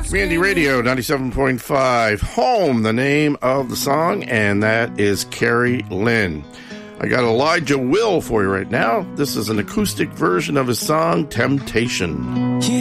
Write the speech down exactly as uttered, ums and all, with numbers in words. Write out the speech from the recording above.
Community Radio ninety-seven point five. Home, the name of the song, and that is Carrie Lynn. I got Elijah Will for you right now. This is an acoustic version of his song, Temptation.